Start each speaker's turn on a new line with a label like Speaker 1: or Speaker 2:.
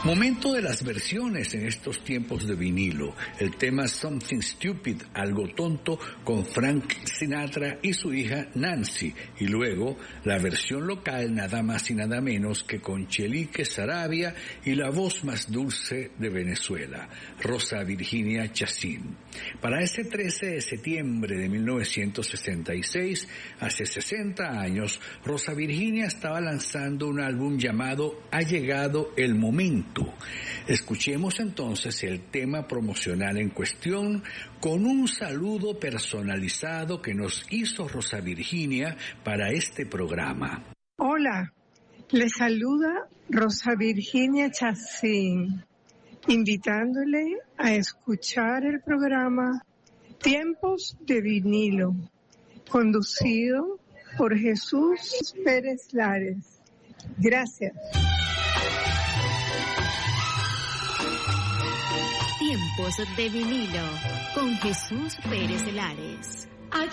Speaker 1: Momento de las versiones en estos tiempos de vinilo. El tema Something Stupid, algo tonto, con Frank Sinatra y su hija Nancy. Y luego la versión local, nada más y nada menos que con Chelique Saravia y la voz más dulce de Venezuela, Rosa Virginia Chacín. Para ese 13 de septiembre de 1966, hace 60 años, Rosa Virginia estaba lanzando un álbum llamado Ha llegado el momento. Escuchemos entonces el tema promocional en cuestión con un saludo personalizado que nos hizo Rosa Virginia para este programa.
Speaker 2: Hola, le saluda Rosa Virginia Chacín, invitándole a escuchar el programa Tiempos de Vinilo, conducido por Jesús Pérez Lares. Gracias.
Speaker 3: Tiempos de Vinilo con Jesús Pérez Lares.